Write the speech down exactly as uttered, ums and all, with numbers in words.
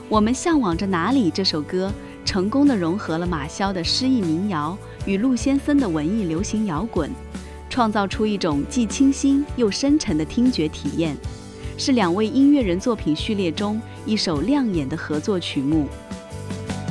我们向往着哪里这首歌成功地融合了马骁的诗意民谣与陆先森的文艺流行摇滚，创造出一种既清新又深沉的听觉体验，是两位音乐人作品序列中一首亮眼的合作曲目。